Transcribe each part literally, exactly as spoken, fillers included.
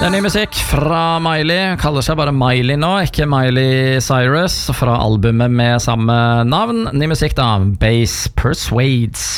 Det er ny musikk fra Miley, kaller seg bare Miley nå, ikke Miley Cyrus, fra albumet med samme navn. Ny musikk da, Bass Persuades.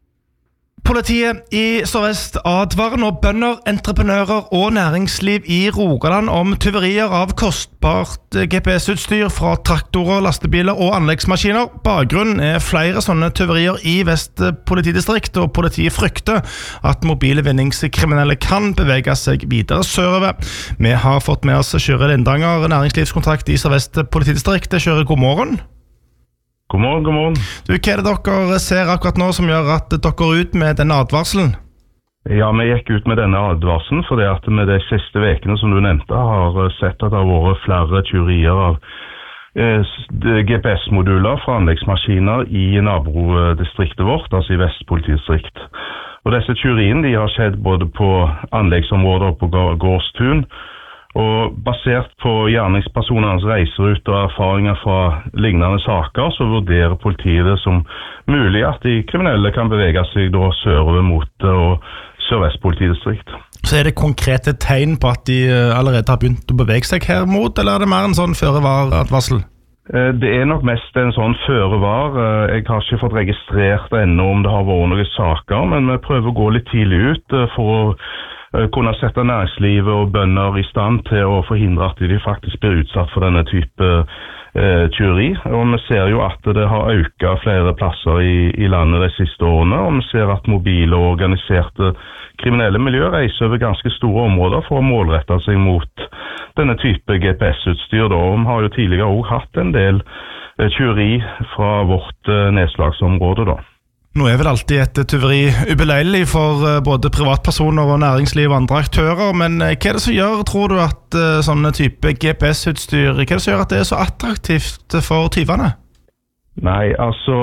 Politiet i Sør-Vest advarer nå bønder, entreprenører og næringsliv i Rogaland om tyverier av kostbart G P S-utstyr fra traktorer, lastebiler og anleggsmaskiner. Bakgrunnen er flere sånne tyverier i Vest politidistrikt, og politiet frykter at mobile vinningskriminelle kan bevege seg videre sørover. Vi har fått med oss Kyrre Lindanger, næringslivskontakt i Sør-Vest politidistrikt. Kyrre, god morgen. God morgen, god morgen. Du, hva er det dere ser akkurat nå som gjør at dere er ut med denne advarselen? Ja, vi gikk ut med denne advarselen fordi at med de siste vekene som du nevnte har sett at det har vært flere tyverier av eh, G P S-moduler fra anleggsmaskiner i nabodistriktet vårt, altså i Vest politidistrikt. Og disse tyveriene de har skjedd både på anleggsområder og på gårdstun, og basert på gjerningspersonenes reiserut og erfaringer fra lignende saker, så vurderer politiet det som mulig at de kriminelle kan bevege seg da sørover mot og Sør-Vest politidistrikt. Så er det konkrete tegn på at de allerede har begynt å bevege seg her mot, eller er det mer en sånn føre-var-advarsel? Det er nok mest en sånn føre-var. Jeg har ikke fått registrert ennå om det har vært noen saker, men vi prøver å gå litt tidlig ut for å kunne sette næringslivet og bønder i stand til å forhindre at de faktisk blir utsatt for denne type eh, tyveri. Og vi ser jo at det har økt flere plasser i, i landet de siste årene, og vi ser at mobile og organiserte kriminelle miljøer reiser over ganske store områder for å målrette seg mot denne type G P S-utstyr. Da. Og vi har jo tidligere også hatt en del eh, tyveri fra vårt eh, nedslagsområde da. Nå er vel alltid et tyveri ubeleilig for både privatpersoner og næringsliv og andre aktører, men hva er det som gjør, tror du, at sånne type G P S-utstyr, hva er det som gjør at det er så attraktivt for tyvene? Nei, altså,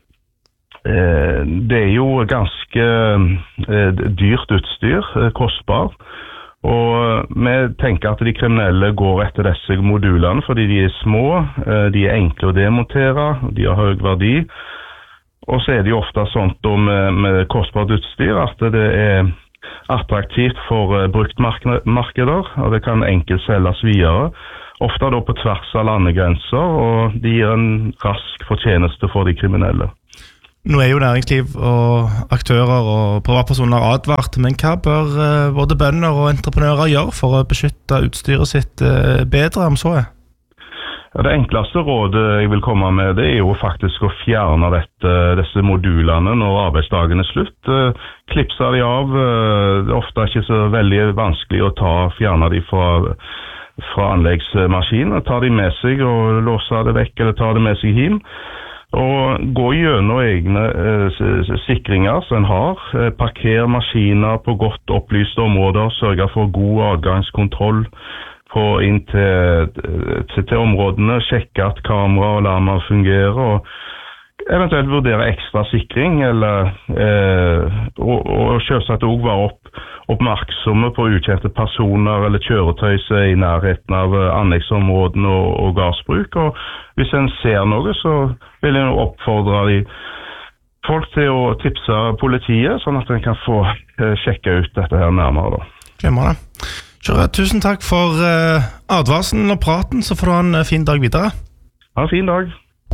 eh, det er jo ganske eh, dyrt utstyr, eh, kostbart, og vi tenker at de kriminelle går etter disse modulene fordi de er små, eh, de er enkle å demontere, de har høy verdi. Og så er det jo ofte sånt med, med kostbart utstyr at det er attraktivt for uh, bruktmarkeder, og det kan enkelt selges videre. Ofte da på tvers av landegrenser, og det gir en rask fortjeneste for de kriminelle. Nå er jo næringsliv og aktører og privatpersoner advart, men hva bør uh, både bønder og entreprenører gjøre for å beskytte utstyret sitt uh, bedre om så er? Ja, det enkleste rådet jeg vil komme med, det er jo faktisk å fjerne dette, disse modulene når arbeidsdagen er slutt. Klipse de av, det er ofte ikke så veldig vanskelig å ta, fjerne de fra, fra anleggsmaskinen. Ta de med seg og låse det vekk, eller ta det med seg hjem. Og gå gjennom egne eh, sikringer som en har. Parker maskiner på godt opplyste områder, sørge for god adgangskontroll på inn til, til, til områdene, sjekke at kamera og alarmer fungerer, og eventuelt vurdere ekstra sikring, eller, eh, og, og selvsagt også være opp, oppmerksomme på ukjente personer eller kjøretøy som er i nærheten av anleggsområdene og, og gassbruk. Og hvis en ser noe, så vil jeg oppfordre de folk til å tipse politiet, sånn at en kan få eh, sjekke ut dette her nærmere da. Glemmer det. Kjøre, tusen takk for uh, advarselen og praten, så får du ha en uh, fin dag videre. Ha en fin dag.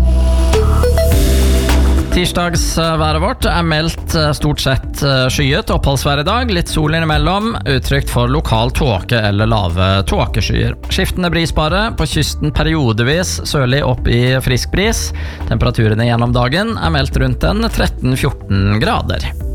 Tirsdagsværet vårt er meldt stort sett skyet, oppholdsvær i dag, litt sol innimellom, utrygt for lokal tåke eller lave tåkeskyer. Skiftende brisbare, på kysten periodevis sørlig opp i frisk bris. Temperaturene gjennom dagen er meldt rundt en tretten fjorten grader.